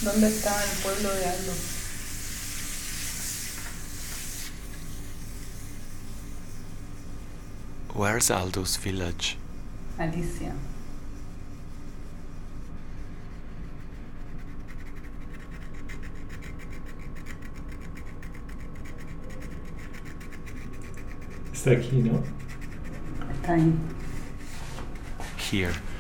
¿Dónde está el pueblo de Aldo? Where's Aldo's village? Alicia. Está aquí, ¿no? Está ahí. Here.